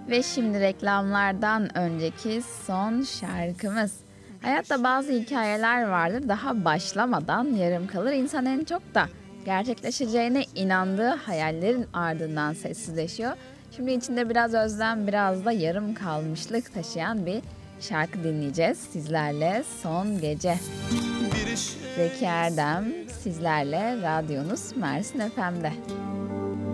Ve şimdi reklamlardan önceki son şarkımız. Hayatta bazı hikayeler vardır, daha başlamadan yarım kalır. İnsan en çok da gerçekleşeceğine inandığı hayallerin ardından sessizleşiyor. Şimdi içinde biraz özlem, biraz da yarım kalmışlık taşıyan bir şarkı dinleyeceğiz sizlerle. Son Gece. Zeki Erdem sizlerle, radyonuz Mersin FM'de.